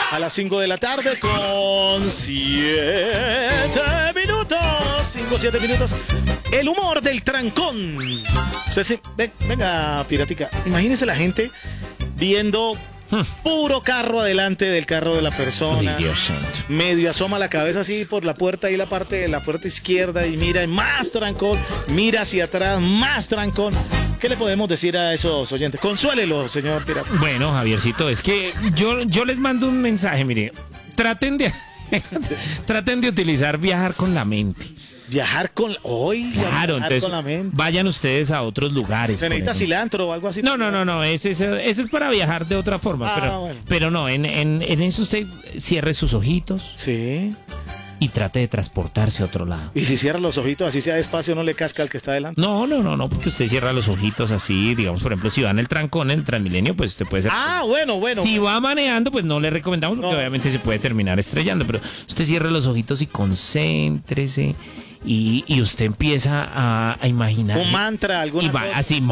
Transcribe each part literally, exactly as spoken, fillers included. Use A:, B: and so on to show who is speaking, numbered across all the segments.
A: A las cinco de la tarde con siete minutos. cinco, siete minutos. El humor del trancón. Usted se, ven, venga, Piratica. Imagínese la gente viendo puro carro adelante del carro de la persona.
B: Ay, Dios santo.
A: Medio asoma la cabeza así por la puerta, ahí la parte de la puerta izquierda y mira, más trancón. Mira hacia atrás, más trancón. ¿Qué le podemos decir a esos oyentes? Consuélelo, señor Pirata.
B: Bueno, Javiercito, es que yo, yo les mando un mensaje, mire. Traten de, traten de utilizar viajar con la mente.
A: Viajar con... Hoy,
B: Claro,
A: viajar
B: entonces
A: con la mente.
B: vayan ustedes a otros lugares.
A: ¿Se
B: por
A: necesita
B: ejemplo.
A: cilantro o algo así?
B: No, no, no, no, ese, ese- eso es para viajar de otra forma.
A: Ah,
B: pero,
A: bueno.
B: pero no, en, en, en eso usted cierre sus ojitos
A: Sí.
B: y trate de transportarse a otro lado.
A: Y si cierra los ojitos, así sea despacio, no le casca al que está adelante.
B: No, no, no, no, porque usted cierra los ojitos así, digamos, por ejemplo, si va en el trancón, en el Transmilenio, pues usted puede ser...
A: Ah, bueno, bueno.
B: Si va manejando, pues no le recomendamos porque
A: No.
B: obviamente se puede terminar estrellando, pero usted cierre los ojitos y concéntrese y, y usted empieza a, a imaginar.
A: Un mantra, alguna
B: Y va
A: cosa.
B: así,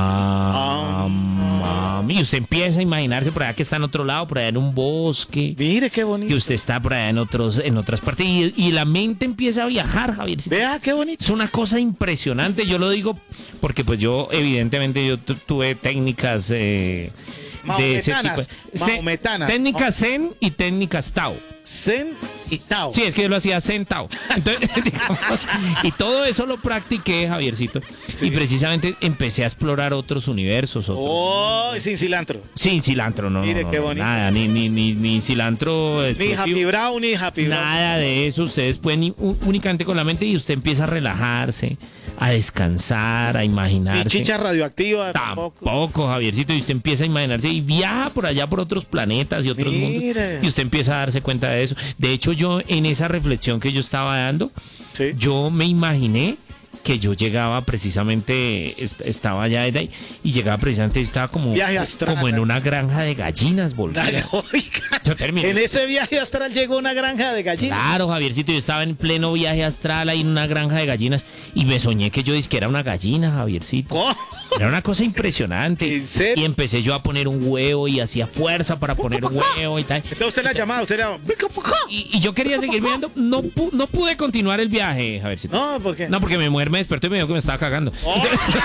B: mam, mam, y usted empieza a imaginarse por allá que está en otro lado, por allá en un bosque,
A: Mire qué bonito.
B: que usted está por allá en otros, en otras partes, y, y la mente empieza a viajar, Javier.
A: Vea qué bonito.
B: Es una cosa impresionante, yo lo digo porque pues yo evidentemente yo tu- tuve técnicas eh, de ese tipo.
A: Mahometanas,
B: Zen-
A: mahometanas.
B: Técnicas Zen y técnicas Tao.
A: Zen y Tao.
B: Sí, es que yo lo hacía Zen Tao. Entonces, digamos, y todo eso lo practiqué, Javiercito.
A: Sí.
B: Y precisamente empecé a explorar otros universos. Otros,
A: Oh, sin cilantro.
B: Sin cilantro, no,
A: Mire
B: no, no,
A: qué
B: no,
A: bonito.
B: nada, ni, ni, ni, ni cilantro
A: Ni
B: explosivo.
A: Happy Brown, ni Happy Brown.
B: Nada de eso, ustedes pueden ir u- únicamente con la mente y usted empieza a relajarse, a descansar, a
A: Ni
B: imaginarse.
A: chicha radioactiva tampoco.
B: Tampoco, Javiercito, y usted empieza a imaginarse y viaja por allá por otros planetas y otros
A: Mire.
B: mundos. Y usted empieza a darse cuenta de eso. De hecho, yo en esa reflexión que yo estaba dando,
A: Sí.
B: yo me imaginé que yo llegaba precisamente, est- estaba allá de ahí, y llegaba precisamente, estaba como,
A: Viaje astral.
B: como en una granja de gallinas, volvía.
A: Ay, oiga.
B: Yo terminé.
A: En ese viaje astral llegó una granja de gallinas.
B: Claro, Javiercito, yo estaba en pleno viaje astral ahí en una granja de gallinas y me soñé que yo dije que era una gallina, Javiercito.
A: ¿Cómo?
B: Era una cosa impresionante.
A: ¿En serio?
B: Y empecé yo a poner un huevo y hacía fuerza para poner un huevo y tal.
A: Entonces usted la llamaba, usted la...
B: Y, y yo quería seguir viendo. No, pu- no pude continuar el viaje, Javiercito.
A: No, ¿por qué?
B: No, porque mi mujer me despertó y me dijo que me estaba cagando.
A: Oh.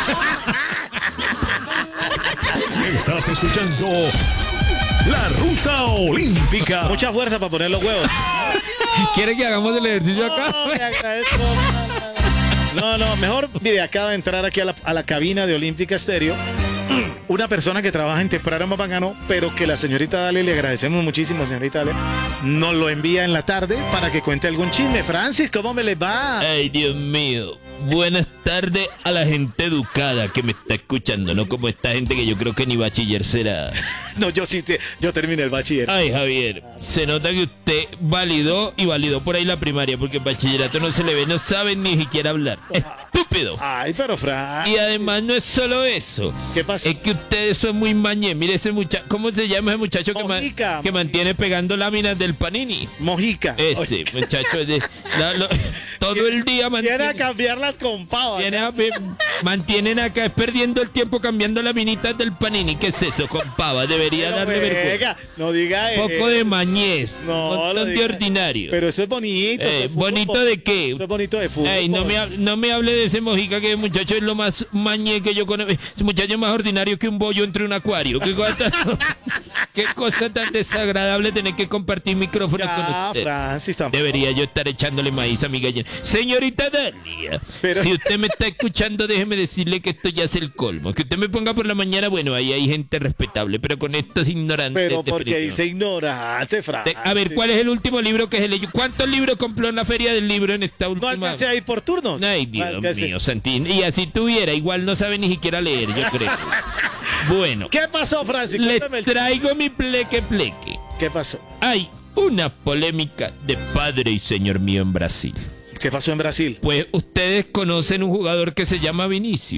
C: Estás escuchando La Ruta Olímpica.
A: Mucha fuerza para poner los huevos.
B: ¿Quiere que hagamos el ejercicio
A: No,
B: acá?
A: le agradezco. No, no, mejor, mire, acaba de entrar aquí a la, a la cabina de Olímpica Estéreo una persona que trabaja en Temprano más Bacano, pero que la señorita Dale, le agradecemos muchísimo, señorita Dale, nos lo envía en la tarde para que cuente algún chisme. Francis, ¿cómo me les va?
B: Ay, Dios mío. Buenas tardes a la gente educada que me está escuchando, no como esta gente que yo creo que ni bachiller será.
A: No, yo sí, te- yo terminé el bachiller.
B: Ay, Javier, se nota que usted validó y validó por ahí la primaria, porque el bachillerato no se le ve, no sabe ni siquiera hablar. ¡Estúpido!
A: Ay, pero Fran,
B: Y además no es solo eso.
A: ¿qué pasó?
B: Es que ustedes son muy mañé. Mire ese muchacho, ¿cómo se llama ese muchacho que, ma-
A: Mojica,
B: que mantiene pegando láminas del Panini?
A: Mojica.
B: Ese muchacho de, la- lo- todo el día
A: Viene a
B: mantiene,
A: cambiarlas con pavas.
B: viene a- mantienen acá es perdiendo el tiempo cambiando laminitas del Panini. ¿Qué es eso, compava? Debería
A: Pero
B: darle vergüenza.
A: venga, no diga
B: Un poco
A: eh,
B: de mañez,
A: no,
B: un
A: lo
B: montón de
A: diga.
B: ordinario.
A: Pero eso es bonito.
B: Eh,
A: eso es fútbol.
B: ¿bonito de qué?
A: Eso es bonito de fútbol.
B: Ey, no, me, hab- no me hable de ese Mojica, que el muchacho es lo más mañé que yo conozco. Ese muchacho es más ordinario que un bollo entre un acuario. ¿Qué cosa tan, qué cosa tan desagradable tener que compartir micrófono con
A: Ya,
B: usted?
A: Francis, tampoco.
B: Debería yo estar echándole maíz a mi gallina. Señorita Dalia,
A: Pero-
B: si usted me está escuchando, déjeme decirle que esto ya es el colmo. Que usted me ponga por la mañana, bueno, ahí hay gente respetable, pero con estos ignorantes.
A: Pero porque
B: definitivamente.
A: dice ignorante, Francis.
B: Te- A ver, ¿cuál es el último libro que se leyó? ¿Cuántos libros compró en la feria del libro en esta
A: No
B: última?
A: alcancé a ir por turnos.
B: Ay,
A: No
B: Dios
A: alcancé.
B: mío, Santín. Y así tuviera, igual no sabe ni siquiera leer, yo creo. Bueno,
A: ¿Qué pasó, Francis?
B: le
A: Cuéntame el-
B: traigo mi pleque pleque.
A: ¿Qué pasó?
B: Hay una polémica de padre y señor mío en Brasil.
A: ¿Qué pasó en Brasil?
B: Pues ustedes conocen un jugador que se llama Vinicius.